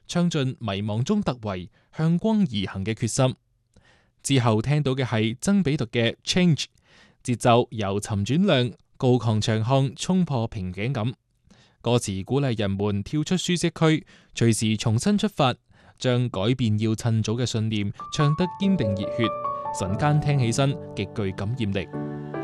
唱盡迷茫中突圍、向光而行嘅決心。之後聽到嘅係曾比特嘅 Change， 節奏由沉轉量、高亢長腔衝破瓶頸感。歌詞鼓勵人們跳出舒適區，隨時重新出發，將改變要趁早嘅信念唱得堅定熱血，瞬間聽起身極具感染力。